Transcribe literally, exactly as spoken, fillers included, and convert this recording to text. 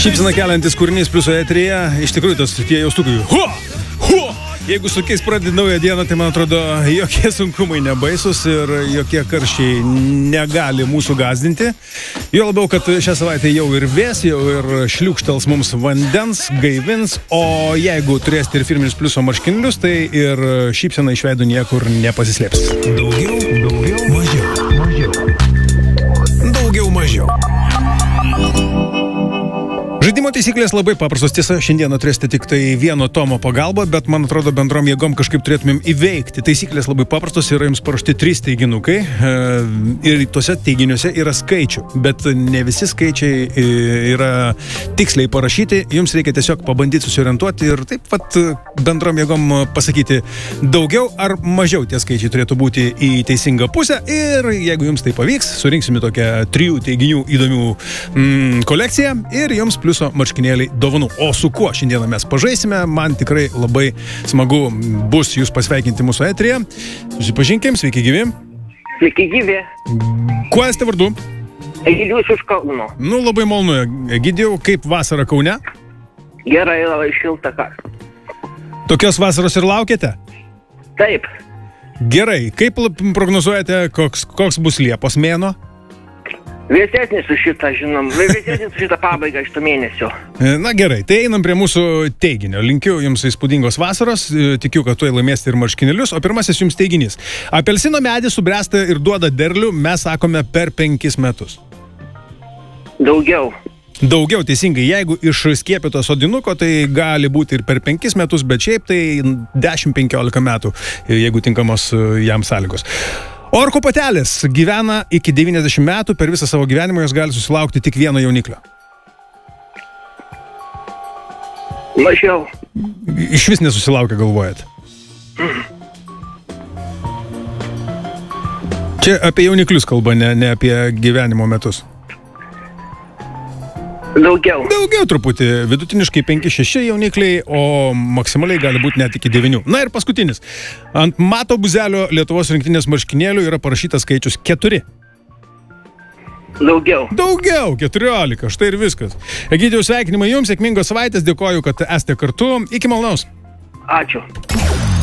Šypseną keliantis kūrinys Pliuso eteryje, iš tikrųjų tas tie jaustukai. Ho! Ho! Jeigu su tokiais pradedi naują dieną, tai man atrodo, jokie sunkumai nebaisus ir jokie karščiai negali mūsų gazdinti. Jo labiau, kad šią savaitę jau ir vės, jau ir šliūkštels mums vandens, gaivins, o jeigu turėsite ir firminius Pliuso marškinėlius, tai ir šypsena iš veido niekur nepasislėps. Daugiau, daugiau, mažiau, mažiau. Daugiau, mažiau. Žaidimo taisyklės labai paprastos. Tiesa, šiandieną turėsite tik tai vieno tomo pagalbą, bet man atrodo bendrom jėgom kažkaip turėtumėm įveikti. Taisyklės labai paprastos, yra jums paruošti trys teiginukai ir tuose teiginiuose yra skaičių, bet ne visi skaičiai yra tiksliai parašyti. Jums reikia tiesiog pabandyti susiorientuoti ir taip pat bendrom jėgom pasakyti daugiau ar mažiau tie skaičiai turėtų būti į teisingą pusę ir jeigu jums tai pavyks, surinksime tokią trijų teiginių įdomių mm, kolekciją ir jums plius marškinėliai dovanų. O su kuo šiandieną mes pažaisime, man tikrai labai smagu bus jūs pasveikinti mūsų eteryje. Susipažinkim, sveiki gyvi. Sveiki gyvi. Kuo esate vardu? Egidijus iš Kauno. Nu, labai malonu. Egidijau, kaip vasara Kaune? Gerai, labai šilta ką. Tokios vasaros ir laukiate? Taip. Gerai, kaip prognozuojate, koks, koks bus Liepos mėnuo? Vėsesnis su šitą, žinom, vėsesnis su šitą pabaigą šito mėnesio. Na gerai, tai einam prie mūsų teiginio. Linkiu jums įspūdingos vasaros, tikiu, kad tuoj laimėsite ir marškinėlius, o pirmasis jums teiginys. Apelsino medis subręsta ir duoda derlių, mes sakome, per penkis metus. Daugiau. Daugiau, teisingai. Jeigu iš skiepito sodinuko, tai gali būti ir per penkis metus, bet šiaip tai dešimt penkiolika metų, jeigu tinkamos jam sąlygos. Orko patelės gyvena iki devyniasdešimt metų, per visą savo gyvenimą jos gali susilaukti tik vieno jauniklio. Mažiau. Iš vis nesusilaukia, galvojat? Čia apie jauniklius kalba, ne, ne apie gyvenimo metus. Daugiau. Daugiau truputį, vidutiniškai penki šeši jaunikliai, o maksimaliai gali būti net iki devynių. Na ir paskutinis. Ant Mato Buzelio Lietuvos rinktinės marškinėlių yra parašytas skaičius keturi. Daugiau. Daugiau, keturiolika, štai ir viskas. Egidijau, sveikinimai jums, sėkmingos savaitės, dėkoju, kad esate kartu. Iki malonaus. Ačiū.